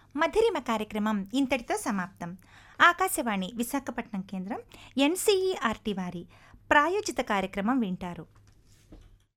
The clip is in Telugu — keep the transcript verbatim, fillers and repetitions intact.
మధురిమ కార్యక్రమం ఇంతటితో సమాప్తం. ఆకాశవాణి విశాఖపట్నం కేంద్రం ఎన్సీఈఆర్టీ వారి ప్రాయోజిత కార్యక్రమం వింటారు.